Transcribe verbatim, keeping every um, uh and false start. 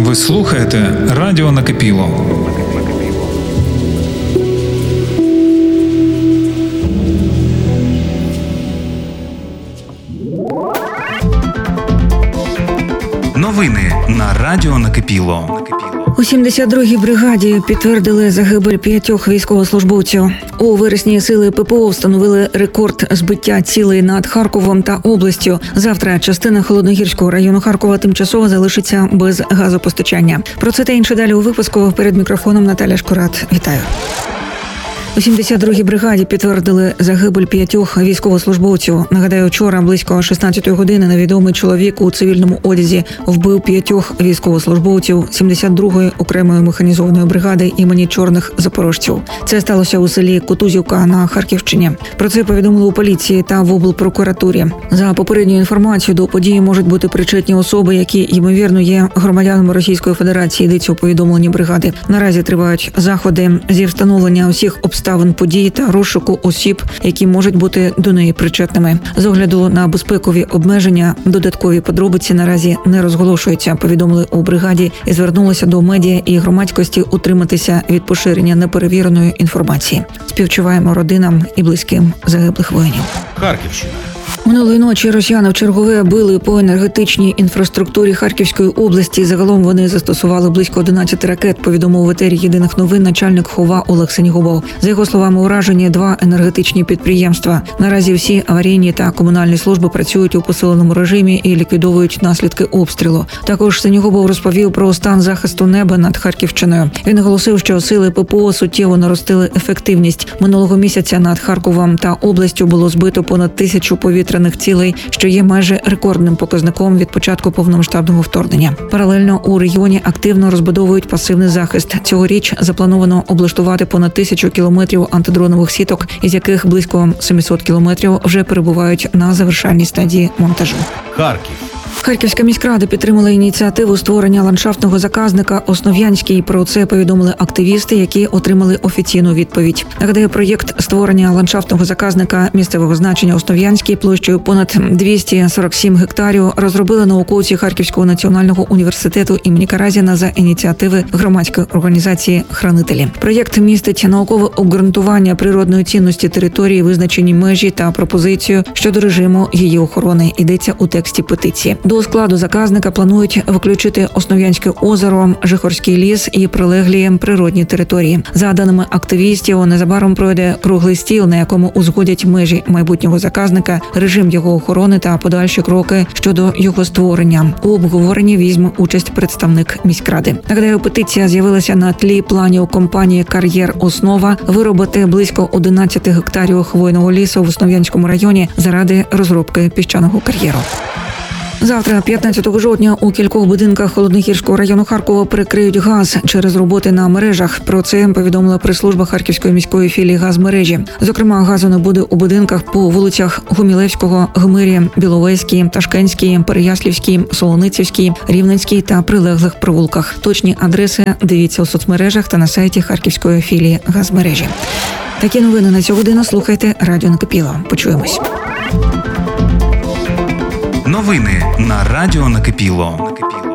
Ви слухаєте Радіо Накипіло. Новини на Радіо Накипіло. У сімдесят другій бригаді підтвердили загибель п'ятьох військовослужбовців. У вересні сили ППО встановили рекорд збиття цілей над Харковом та областю. Завтра частина Холодногірського району Харкова тимчасово залишиться без газопостачання. Про це та інше далі у випуску. Перед мікрофоном Наталя Шкурат. Вітаю. У сімдесят другій бригаді підтвердили загибель п'ятьох військовослужбовців. Нагадаю, вчора близько шістнадцятої години невідомий чоловік у цивільному одязі вбив п'ятьох військовослужбовців сімдесят другої окремої механізованої бригади імені Чорних запорожців. Це сталося у селі Кутузівка на Харківщині. Про це повідомили у поліції та в облпрокуратурі. За попередньою інформацією, до події можуть бути причетні особи, які, ймовірно, є громадянами Російської Федерації, йдеться у повідомленні бригади. Наразі тривають заходи зі встановлення усіх обставин обставин події та розшуку осіб, які можуть бути до неї причетними. З огляду на безпекові обмеження додаткові подробиці наразі не розголошуються, повідомили у бригаді і звернулися до медіа і громадськості утриматися від поширення неперевіреної інформації. Співчуваємо родинам і близьким загиблих воїнів. Харківщина. Минулої ночі росіяни вчергове били по енергетичній інфраструктурі Харківської області. Загалом вони застосували близько одинадцяти ракет, повідомив в етері єдиних новин начальник ХОВА Олег Сенігубов. За його словами, уражені два енергетичні підприємства. Наразі всі аварійні та комунальні служби працюють у посиленому режимі і ліквідовують наслідки обстрілу. Також Сенігубов розповів про стан захисту неба над Харківщиною. Він оголосив, що сили ППО суттєво наростили ефективність. Минулого місяця над Харковом та областю було збито понад тисячу повітряних цілей, що є майже рекордним показником від початку повномасштабного вторгнення. Паралельно у регіоні активно розбудовують пасивний захист. Цьогоріч заплановано облаштувати понад тисячу кілометрів антидронових сіток, із яких близько сімсот кілометрів вже перебувають на завершальній стадії монтажу. Харків. Харківська міськрада підтримала ініціативу створення ландшафтного заказника «Основ'янський». Про це повідомили активісти, які отримали офіційну відповідь. Нагадаю, проєкт створення ландшафтного заказника місцевого значення «Основ'янський» площею понад двісті сорок сім гектарів розробили науковці Харківського національного університету імені Каразіна за ініціативи громадської організації «Хранителі». Проєкт містить наукове обґрунтування природної цінності території, визначені межі та пропозицію щодо режиму її охорони. Йдеться у тексті петиції. До складу заказника планують включити Основ'янське озеро, Жихорський ліс і прилеглі природні території. За даними активістів, незабаром пройде круглий стіл, на якому узгодять межі майбутнього заказника, режим його охорони та подальші кроки щодо його створення. У обговоренні візьме участь представник міськради. Нагадаю, петиція з'явилася на тлі планів компанії «Кар'єр Основа» виробити близько одинадцяти гектарів хвойного лісу в Основ'янському районі заради розробки піщаного кар'єру. Завтра, п'ятнадцятого жовтня, у кількох будинках Холодногірського району Харкова перекриють газ через роботи на мережах. Про це повідомила прес-служба Харківської міської філії «Газмережі». Зокрема, газу не буде у будинках по вулицях Гумілевського, Гмирі, Біловезькій, Ташкентській, Переяслівській, Солоницівській, Рівненській та прилеглих провулках. Точні адреси дивіться у соцмережах та на сайті Харківської філії «Газмережі». Такі новини на цю годину слухайте Радіо Накипіло. Почуємось. Новини на Радіо Накипіло.